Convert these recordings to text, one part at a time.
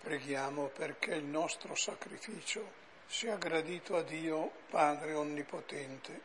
Preghiamo perché il nostro sacrificio sia gradito a Dio Padre Onnipotente.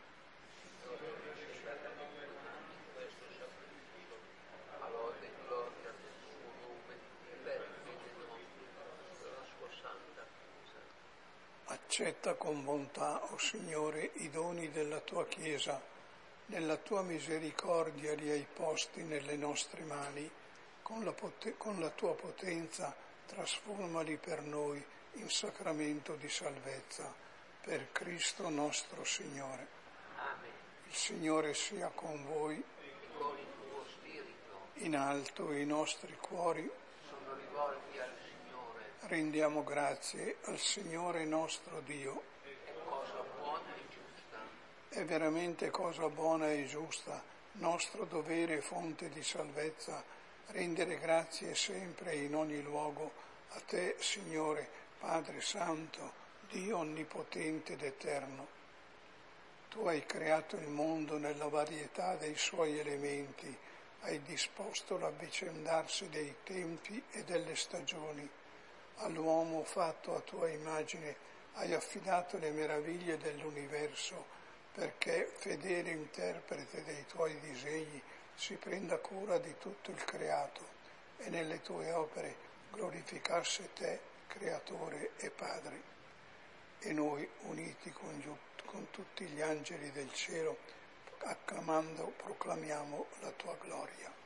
Accetta con bontà, o Signore, i doni della tua Chiesa. Nella tua misericordia li hai posti nelle nostre mani. Con la tua potenza trasformali per noi in sacramento di salvezza. Per Cristo nostro Signore. Amen. Il Signore sia con voi. E con il tuo spirito. In alto i nostri cuori. Sono rivolti al Signore. Rendiamo grazie al Signore nostro Dio. È cosa buona e giusta. È veramente cosa buona e giusta, nostro dovere e fonte di salvezza, rendere grazie sempre e in ogni luogo a te, Signore, Padre Santo, Dio Onnipotente ed Eterno. Tu hai creato il mondo nella varietà dei suoi elementi, hai disposto l'avvicendarsi dei tempi e delle stagioni. All'uomo fatto a tua immagine hai affidato le meraviglie dell'universo, perché, fedele interprete dei tuoi disegni, si prenda cura di tutto il creato e nelle tue opere glorificasse te, Creatore e Padre. E noi, uniti con tutti gli angeli del cielo, acclamando, proclamiamo la tua gloria.